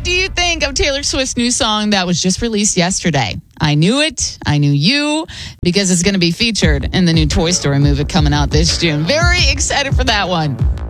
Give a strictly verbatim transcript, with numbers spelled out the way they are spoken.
do you think of Taylor Swift's new song that was just released yesterday? I knew it. I knew you, because it's going to be featured in the new Toy Story movie coming out this June. Very excited for that one.